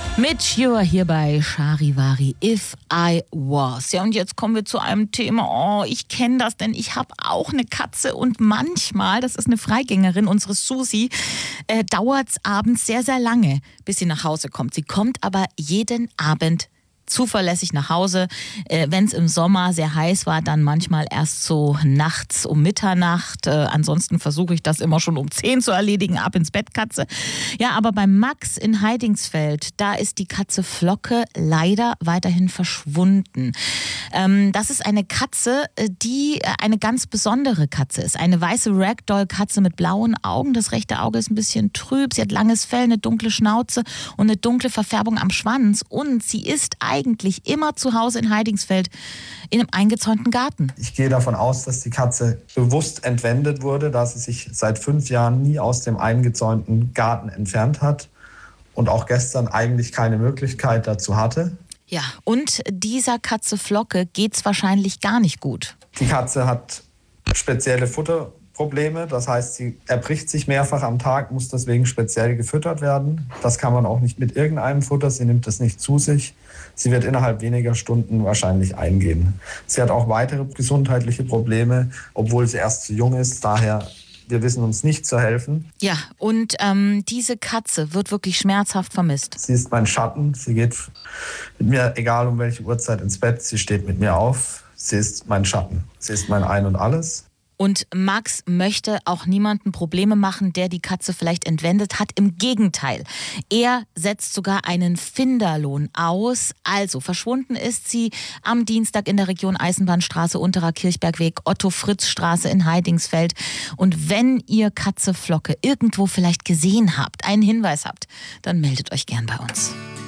Mit Cure hier bei Charivari, If I Was. Ja, und jetzt kommen wir zu einem Thema, ich kenne das, denn ich habe auch eine Katze und manchmal, das ist eine Freigängerin, unsere Susi, dauert es abends sehr, sehr lange, bis sie nach Hause kommt. Sie kommt aber jeden Abend zuverlässig nach Hause. Wenn es im Sommer sehr heiß war, dann manchmal erst so nachts um Mitternacht. Ansonsten versuche ich das immer schon um 10 zu erledigen. Ab ins Bett, Katze. Ja, aber bei Max in Heidingsfeld, da ist die Katze Flocke leider weiterhin verschwunden. Das ist eine Katze, die eine ganz besondere Katze ist. Eine weiße Ragdoll-Katze mit blauen Augen. Das rechte Auge ist ein bisschen trüb. Sie hat langes Fell, eine dunkle Schnauze und eine dunkle Verfärbung am Schwanz. Und sie ist eigentlich immer zu Hause in Heidingsfeld in einem eingezäunten Garten. Ich gehe davon aus, dass die Katze bewusst entwendet wurde, da sie sich seit 5 Jahren nie aus dem eingezäunten Garten entfernt hat und auch gestern eigentlich keine Möglichkeit dazu hatte. Ja, und dieser Katze Flocke geht's wahrscheinlich gar nicht gut. Die Katze hat spezielle Futterprobleme, das heißt, sie erbricht sich mehrfach am Tag, muss deswegen speziell gefüttert werden. Das kann man auch nicht mit irgendeinem Futter, sie nimmt es nicht zu sich. Sie wird innerhalb weniger Stunden wahrscheinlich eingehen. Sie hat auch weitere gesundheitliche Probleme, obwohl sie erst zu jung ist, daher wir wissen uns nicht zu helfen. Ja, und diese Katze wird wirklich schmerzhaft vermisst. Sie ist mein Schatten. Sie geht mit mir, egal um welche Uhrzeit, ins Bett. Sie steht mit mir auf. Sie ist mein Schatten. Sie ist mein Ein und Alles. Und Max möchte auch niemandem Probleme machen, der die Katze vielleicht entwendet hat. Im Gegenteil, er setzt sogar einen Finderlohn aus. Also verschwunden ist sie am Dienstag in der Region Eisenbahnstraße, Unterer Kirchbergweg, Otto-Fritz-Straße in Heidingsfeld. Und wenn ihr Katze Flocke irgendwo vielleicht gesehen habt, einen Hinweis habt, dann meldet euch gern bei uns.